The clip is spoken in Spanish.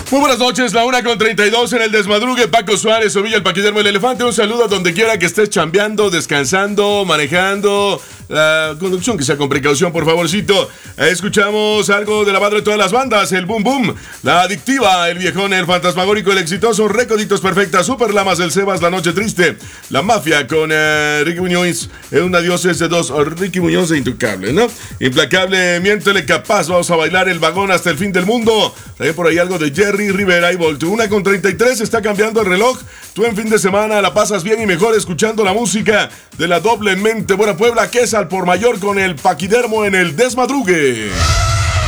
Muy buenas noches, la 1:32 en el desmadrugue. Paco Suárez, Ovilla, el Paquidermo, el Elefante. Un saludo a donde quiera que estés chambeando, descansando, manejando. La conducción que sea con precaución, por favorcito. Escuchamos algo de la madre de todas las bandas, el Boom Boom, la Adictiva, el Viejón, el Fantasmagórico, el Exitoso, Recoditos Perfecta, Super Lamas, el Sebas, La Noche Triste, La Mafia con Ricky Muñoz, un adiós es de dos, Ricky Muñoz e Intocable, ¿no? Implacable, Miéntele Capaz, vamos a bailar el vagón hasta el fin del mundo. También por ahí algo de Jerry Rivera y Volto. 1:33, está cambiando el reloj. Tú en fin de semana la pasas bien y mejor escuchando la música de la doblemente buena Puebla, que es al por mayor con el Paquidermo en el desmadrugue.